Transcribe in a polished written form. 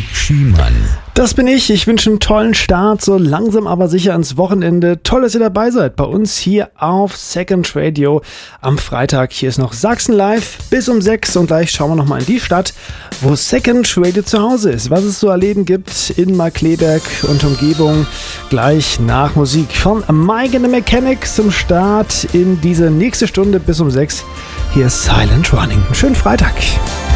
Mike Schiemann. Das bin ich. Ich wünsche einen tollen Start, so langsam aber sicher ins Wochenende. Toll, dass ihr dabei seid bei uns hier auf Second Radio am Freitag. Hier ist noch Sachsen live bis um 6 und gleich schauen wir nochmal in die Stadt, wo Second Radio zu Hause ist. Was es zu erleben gibt in Markkleeberg und Umgebung. Gleich nach Musik von Mike and the Mechanics zum Start in diese nächste Stunde bis um 6. Hier ist Silent Running. Einen schönen Freitag.